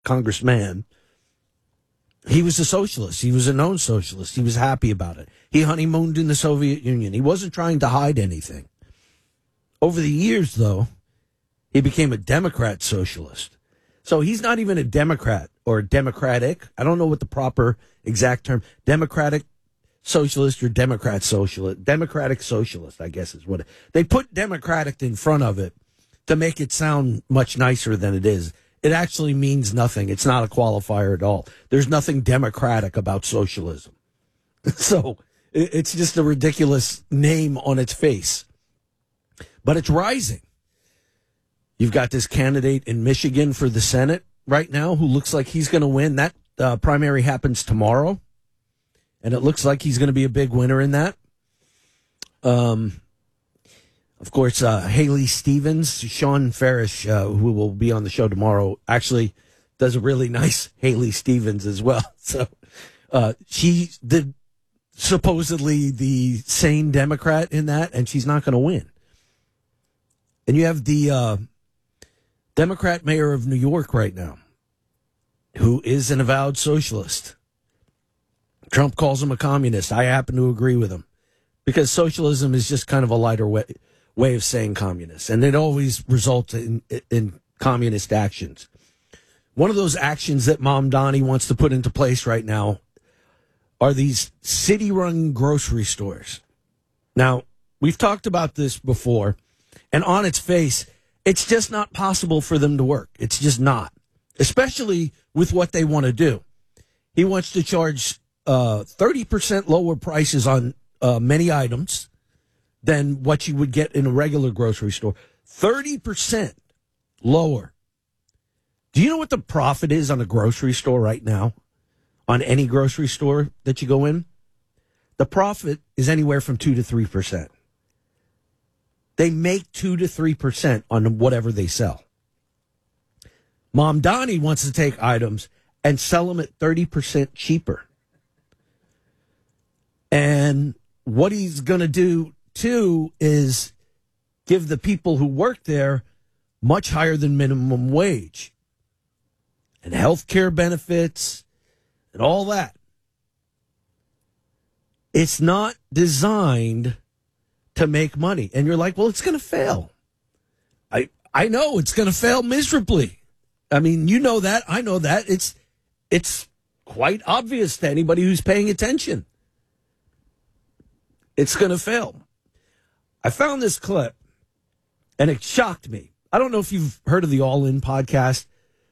congressman, he was a socialist. He was a known socialist. He was happy about it. He honeymooned in the Soviet Union. He wasn't trying to hide anything. Over the years, though, he became a Democrat socialist. So he's not even a Democrat or Democratic. I don't know what the proper exact term, Democratic socialist or Democrat socialist. Democratic socialist, I guess is what they put Democratic in front of it to make it sound much nicer than it is. It actually means nothing. It's not a qualifier at all. There's nothing democratic about socialism. So it's just a ridiculous name on its face. But it's rising. You've got this candidate in Michigan for the Senate right now who looks like he's going to win. That primary happens tomorrow, and it looks like he's going to be a big winner in that. Of course, Haley Stevens, Sean Farish, who will be on the show tomorrow, actually does a really nice Haley Stevens as well. So she's supposedly the sane Democrat in that, and she's not going to win. And you have the Democrat mayor of New York right now, who is an avowed socialist. Trump calls him a communist. I happen to agree with him because socialism is just kind of a lighter way of saying communist, and it always results in communist actions. One of those actions that Mamdani wants to put into place right now are these city-run grocery stores. Now, we've talked about this before, and on its face, it's just not possible for them to work. It's just not, especially with what they want to do. He wants to charge 30% lower prices on many items than what you would get in a regular grocery store. 30% lower. Do you know what the profit is on a grocery store right now? On any grocery store that you go in? The profit is anywhere from 2 to 3%. They make 2 to 3% on whatever they sell. Mamdani wants to take items and sell them at 30% cheaper. And what he's going to do two is give the people who work there much higher than minimum wage and health care benefits and all that. It's not designed to make money. And you're like, well, it's going to fail. I know it's going to fail miserably. I mean, you know that. I know that. It's quite obvious to anybody who's paying attention. It's going to fail. I found this clip, and it shocked me. I don't know if you've heard of the All In podcast.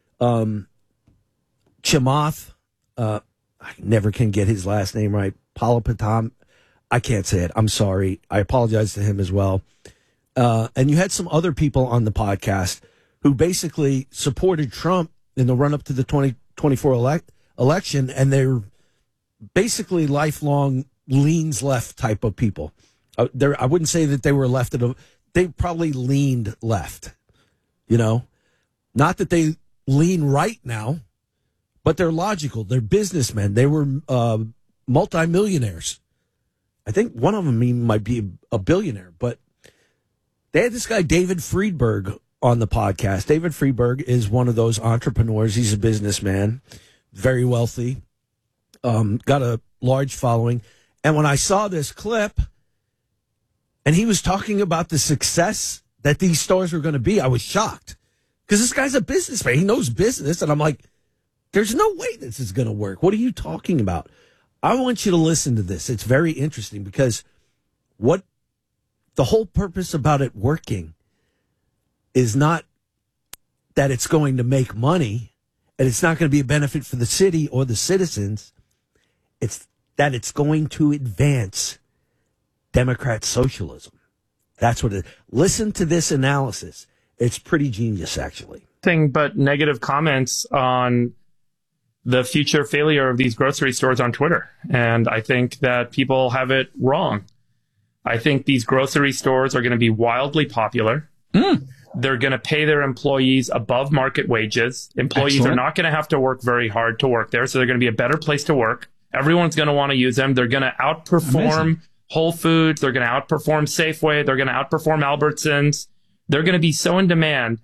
Chamath, I never can get his last name right. Palapatam. I can't say it. I'm sorry. I apologize to him as well. And you had some other people on the podcast who basically supported Trump in the run-up to the 2024 election, and they're basically lifelong leans left type of people. I wouldn't say that they were left. They probably leaned left, you know. Not that they lean right now, but they're logical. They're businessmen. They were multimillionaires. I think one of them even might be a billionaire. But they had this guy, David Friedberg, on the podcast. David Friedberg is one of those entrepreneurs. He's a businessman, very wealthy, got a large following. And when I saw this clip, and he was talking about the success that these stores were going to be, I was shocked. Because this guy's a businessman. He knows business. And I'm like, there's no way this is going to work. What are you talking about? I want you to listen to this. It's very interesting because what the whole purpose about it working is not that it's going to make money and it's not going to be a benefit for the city or the citizens. It's that it's going to advance Democrat socialism. That's what it is. Listen to this analysis. It's pretty genius, actually. Thing but negative comments on the future failure of these grocery stores on Twitter. And I think that people have it wrong. I think these grocery stores are going to be wildly popular. They're going to pay their employees above market wages. Employees are not going to have to work very hard to work there. So they're going to be a better place to work. Everyone's going to want to use them. They're going to outperform Whole Foods. They're going to outperform Safeway. They're going to outperform Albertsons. They're going to be so in demand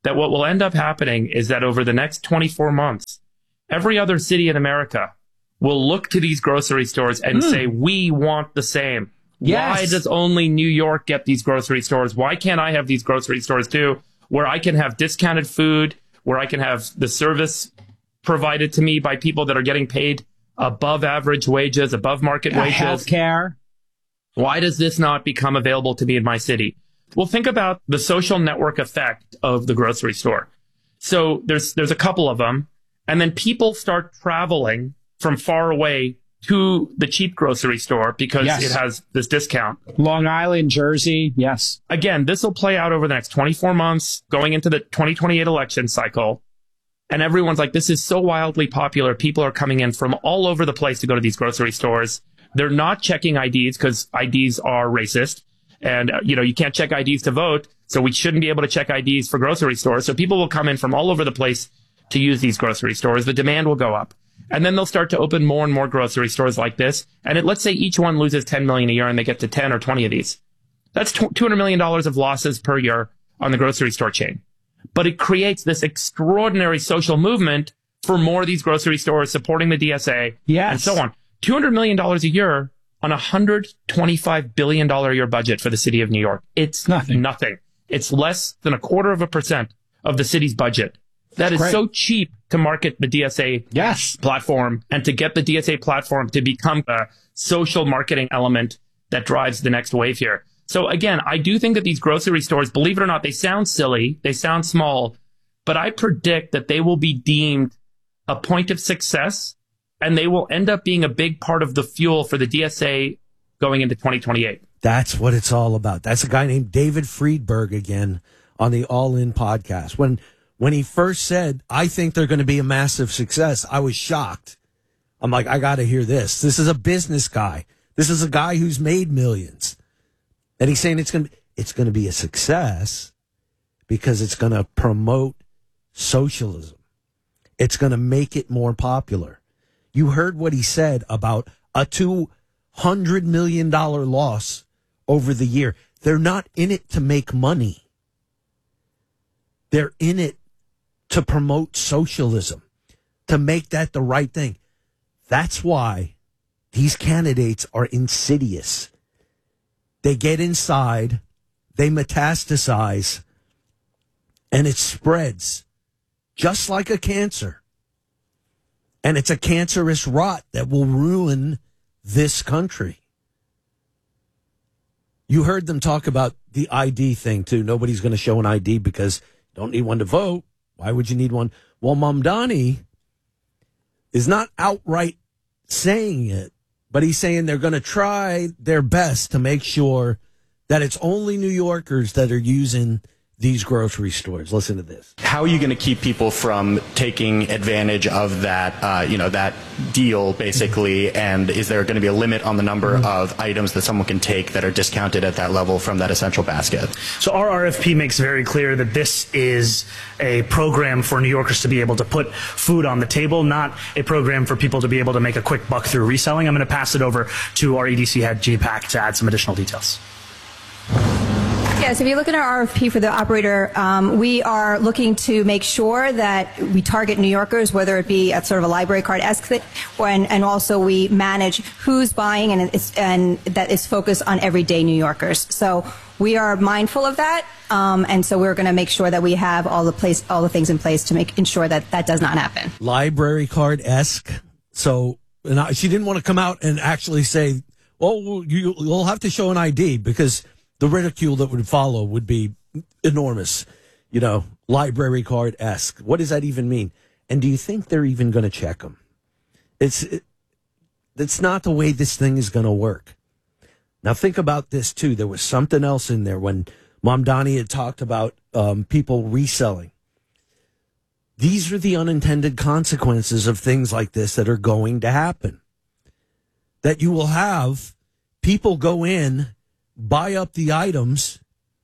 that what will end up happening is that over the next 24 months, every other city in America will look to these grocery stores and say, we want the same. Yes. Why does only New York get these grocery stores? Why can't I have these grocery stores too, where I can have discounted food, where I can have the service provided to me by people that are getting paid above average wages, above market wages? Healthcare. Why does this not become available to me in my city? Well, think about the social network effect of the grocery store. So there's a couple of them, and then people start traveling from far away to the cheap grocery store because Yes. it has this discount. Long Island, Jersey. Yes. Again, this will play out over the next 24 months, going into the 2028 election cycle. And everyone's like, this is so wildly popular. People are coming in from all over the place to go to these grocery stores. They're not checking IDs because IDs are racist. And, you can't check IDs to vote. So we shouldn't be able to check IDs for grocery stores. So people will come in from all over the place to use these grocery stores. The demand will go up. And then they'll start to open more and more grocery stores like this. And let's say each one loses 10 million a year and they get to 10 or 20 of these. That's $200 million of losses per year on the grocery store chain. But it creates this extraordinary social movement for more of these grocery stores supporting the DSA Yes. and so on. $200 million a year on a $125 billion a year budget for the city of New York. It's Nothing. It's less than 0.25% of the city's budget. That is Great. so cheap to market the DSA Yes. platform and to get the DSA platform to become a social marketing element that drives the next wave here. So again, I do think that these grocery stores, believe it or not, they sound silly, they sound small, but I predict that they will be deemed a point of success and they will end up being a big part of the fuel for the DSA going into 2028. That's what it's all about. That's a guy named David Friedberg again on the All In podcast. When he first said, I think they're going to be a massive success, I was shocked. I'm like, I got to hear this. This is a business guy. This is a guy who's made millions. And he's saying it's going to be a success because it's going to promote socialism. It's going to make it more popular. You heard what he said about a $200 million loss over the year. They're not in it to make money. They're in it to promote socialism, to make that the right thing. That's why these candidates are insidious. They get inside, they metastasize, and it spreads just like a cancer. And it's a cancerous rot that will ruin this country. You heard them talk about the ID thing, too. Nobody's going to show an ID because you don't need one to vote. Why would you need one? Well, Mamdani is not outright saying it, but he's saying they're going to try their best to make sure that it's only New Yorkers that are using these grocery stores. Listen to this. How are you going to keep people from taking advantage of that, that deal, basically? And is there going to be a limit on the number of items that someone can take that are discounted at that level from that essential basket? So our RFP makes very clear that this is a program for New Yorkers to be able to put food on the table, not a program for people to be able to make a quick buck through reselling. I'm going to pass it over to our EDC head, J-Pack, to add some additional details. Yes, if you look at our RFP for the operator, we are looking to make sure that we target New Yorkers, whether it be at sort of a library card-esque, and also we manage who's buying and that is focused on everyday New Yorkers. So we are mindful of that, and so we're going to make sure that we have all the things in place to ensure that that does not happen. Library card-esque. So she didn't want to come out and actually say, well, you'll have to show an ID because the ridicule that would follow would be enormous. Library card-esque. What does that even mean? And do you think they're even going to check them? It's not the way this thing is going to work. Now think about this too. There was something else in there when Mamdani had talked about people reselling. These are the unintended consequences of things like this that are going to happen. That you will have people go in, buy up the items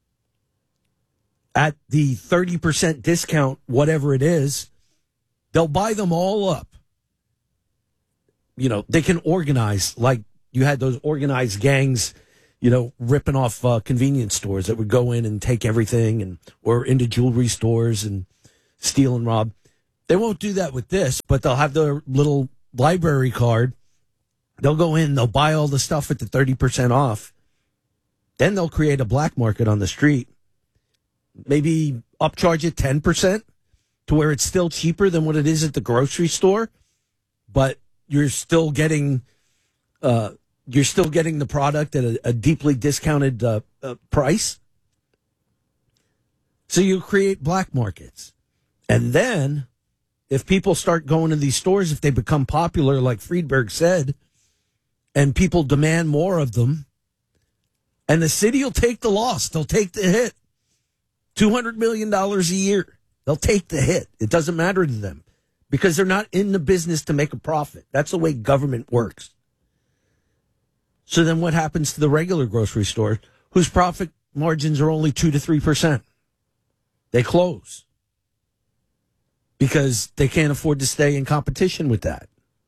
at the 30% discount, whatever it is. They'll buy them all up. They can organize, like you had those organized gangs, ripping off convenience stores that would go in and take everything or into jewelry stores and steal and rob. They won't do that with this, but they'll have their little library card. They'll go in, they'll buy all the stuff at the 30% off. Then they'll create a black market on the street. Maybe upcharge it 10% to where it's still cheaper than what it is at the grocery store, but you're still getting the product at a deeply discounted price. So you create black markets. And then if people start going to these stores, if they become popular, like Friedberg said, and people demand more of them, and the city will take the loss. They'll take the hit. $200 million a year. They'll take the hit. It doesn't matter to them because they're not in the business to make a profit. That's the way government works. So then what happens to the regular grocery store whose profit margins are only 2 to 3%? They close because they can't afford to stay in competition with that.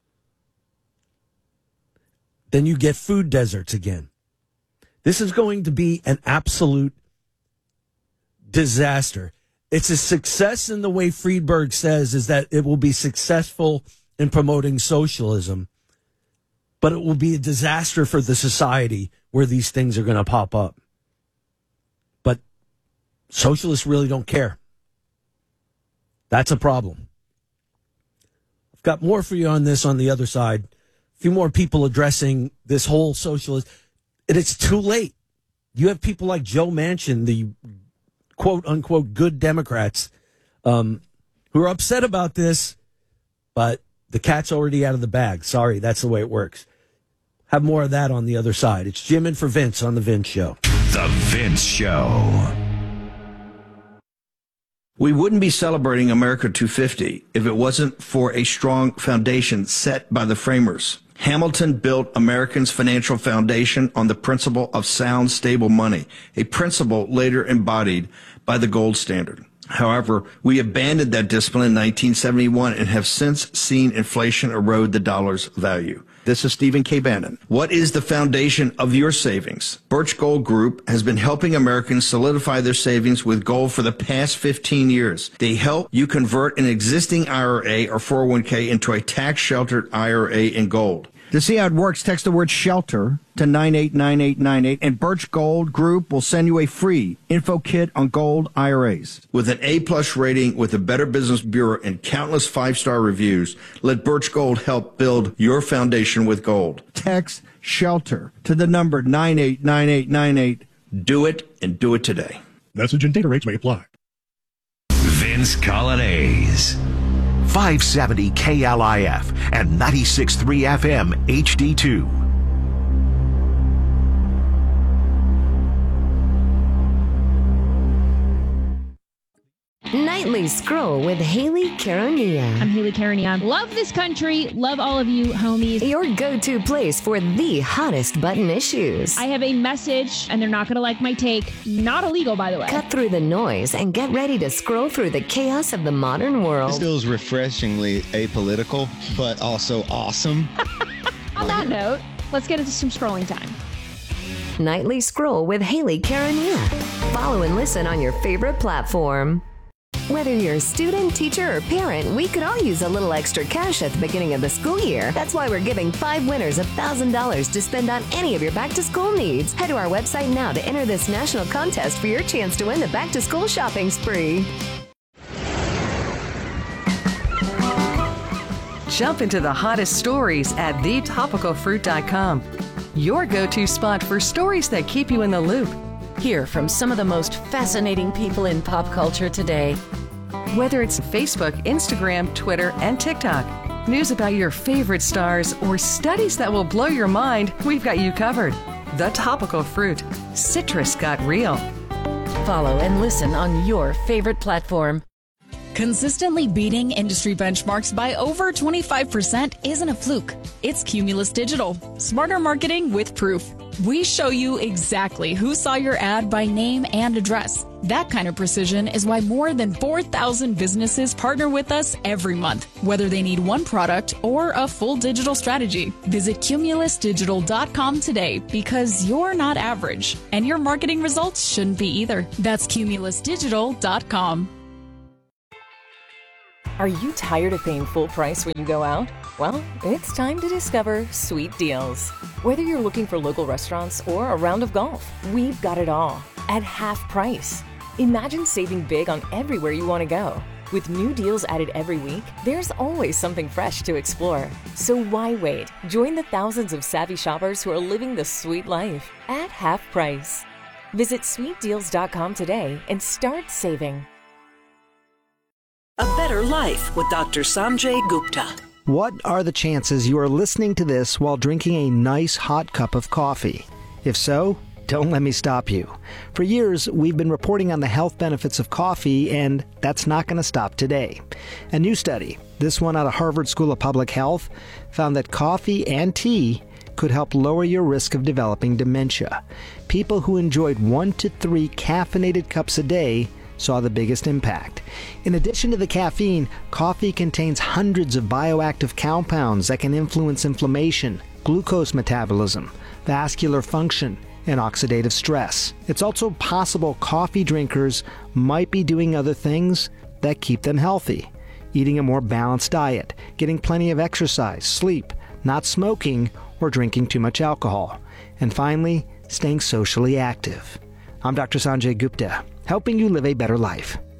Then you get food deserts again. This is going to be an absolute disaster. It's a success in the way Friedberg says is that it will be successful in promoting socialism, but it will be a disaster for the society where these things are going to pop up. But socialists really don't care. That's a problem. I've got more for you on this on the other side. A few more people addressing this whole socialist. And it's too late. You have people like Joe Manchin, the quote-unquote good Democrats, who are upset about this, but the cat's already out of the bag. Sorry, that's the way it works. Have more of that on the other side. It's Jim in for Vince on The Vince Show. The Vince Show. We wouldn't be celebrating America 250 if it wasn't for a strong foundation set by the framers. Hamilton built Americans' financial foundation on the principle of sound, stable money, a principle later embodied by the gold standard. However, we abandoned that discipline in 1971 and have since seen inflation erode the dollar's value. This is Stephen K. Bannon. What is the foundation of your savings? Birch Gold Group has been helping Americans solidify their savings with gold for the past 15 years. They help you convert an existing IRA or 401k into a tax-sheltered IRA in gold. To see how it works, text the word SHELTER to 989898, and Birch Gold Group will send you a free info kit on gold IRAs. With an A-plus rating with the Better Business Bureau and countless 5-star reviews, let Birch Gold help build your foundation with gold. Text SHELTER to the number 989898. Do it, and do it today. Message and data rates may apply. Vince Coglianese. 570 KLIF and 96.3 FM HD2. Nightly Scroll with Haley Caronia. I'm Haley Caronia. Love this country. Love all of you, homies. Your go-to place for the hottest button issues. I have a message, and they're not going to like my take. Not illegal, by the way. Cut through the noise and get ready to scroll through the chaos of the modern world. This feels refreshingly apolitical, but also awesome. On that note, let's get into some scrolling time. Nightly Scroll with Haley Caronia. Follow and listen on your favorite platform. Whether you're a student, teacher, or parent, we could all use a little extra cash at the beginning of the school year. That's why we're giving 5 winners $1,000 to spend on any of your back-to-school needs. Head to our website now to enter this national contest for your chance to win the back-to-school shopping spree. Jump into the hottest stories at thetopicalfruit.com. Your go-to spot for stories that keep you in the loop. Hear from some of the most fascinating people in pop culture today. Whether it's Facebook, Instagram, Twitter, and TikTok, news about your favorite stars, or studies that will blow your mind, we've got you covered. The Topical Fruit. Citrus got real. Follow and listen on your favorite platform. Consistently beating industry benchmarks by over 25% isn't a fluke. It's Cumulus Digital. Smarter marketing with proof. We show you exactly who saw your ad by name and address. That kind of precision is why more than 4,000 businesses partner with us every month, whether they need one product or a full digital strategy. Visit cumulusdigital.com today because you're not average, and your marketing results shouldn't be either. That's cumulusdigital.com. Are you tired of paying full price when you go out? Well, it's time to discover Sweet Deals. Whether you're looking for local restaurants or a round of golf, we've got it all at half price. Imagine saving big on everywhere you want to go. With new deals added every week, there's always something fresh to explore. So why wait? Join the thousands of savvy shoppers who are living the sweet life at half price. Visit sweetdeals.com today and start saving. A Better Life with Dr. Sanjay Gupta. What are the chances you are listening to this while drinking a nice hot cup of coffee? If so, don't let me stop you. For years, we've been reporting on the health benefits of coffee, and that's not going to stop today. A new study, this one out of Harvard School of Public Health, found that coffee and tea could help lower your risk of developing dementia. People who enjoyed 1 to 3 caffeinated cups a day saw the biggest impact. In addition to the caffeine, coffee contains hundreds of bioactive compounds that can influence inflammation, glucose metabolism, vascular function, and oxidative stress. It's also possible coffee drinkers might be doing other things that keep them healthy. Eating a more balanced diet, getting plenty of exercise, sleep, not smoking, or drinking too much alcohol. And finally, staying socially active. I'm Dr. Sanjay Gupta, helping you live a better life.